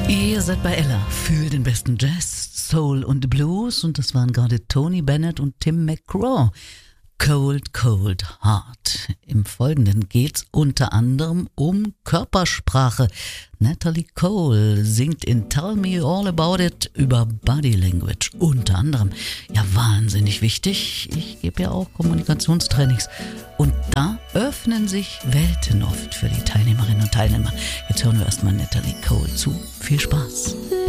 Ihr seid bei Ella für den besten Jazz, Soul und Blues und das waren gerade Tony Bennett und Tim McGraw. Cold, Cold Heart. Im Folgenden geht's unter anderem um Körpersprache. Natalie Cole singt in Tell Me All About It über Body Language. Unter anderem. Ja, wahnsinnig wichtig. Ich gebe ja auch Kommunikationstrainings. Und da öffnen sich Welten oft für die Teilnehmerinnen und Teilnehmer. Jetzt hören wir erstmal Natalie Cole zu. Viel Spaß.